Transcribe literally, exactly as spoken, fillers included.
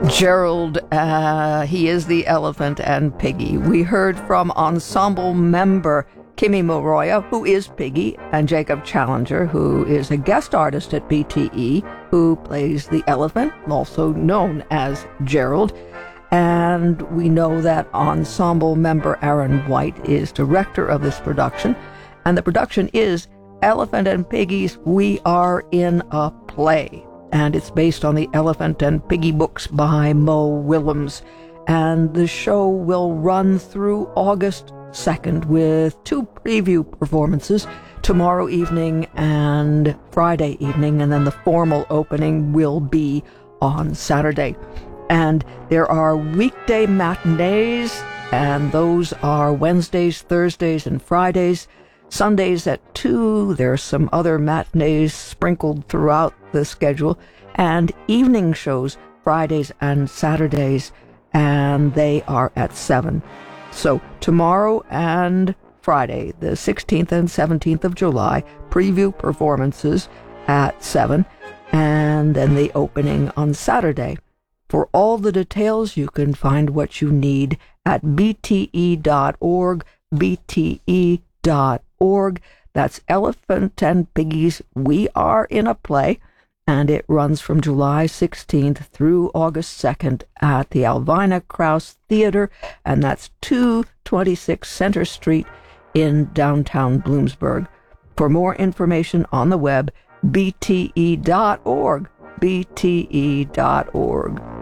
Gerald, uh, he is the Elephant and Piggy. We heard from ensemble member Kimi Moroya, who is Piggy, and Jacob Challenger, who is a guest artist at B T E, who plays the Elephant, also known as Gerald. And we know that ensemble member Aaron White is director of this production, and the production is Elephant and Piggy's We Are in a Play. And it's based on the Elephant and Piggy books by Mo Willems. And the show will run through August second with two preview performances, tomorrow evening and Friday evening, and then the formal opening will be on Saturday. And there are weekday matinees, and those are Wednesdays, Thursdays, and Fridays. Sundays at two, there's some other matinees sprinkled throughout the schedule, and evening shows Fridays and Saturdays, and they are at seven. So tomorrow and Friday, the sixteenth and seventeenth of July, preview performances at seven, and then the opening on Saturday. For all the details, you can find what you need at b t e dot org, b t e dot org. That's Elephant and Piggy's We Are in a Play, and it runs from July sixteenth through August second at the Alvina Krause Theater, and that's two twenty-six Center Street in downtown Bloomsburg. For more information on the web, b t e dot org, b t e dot org.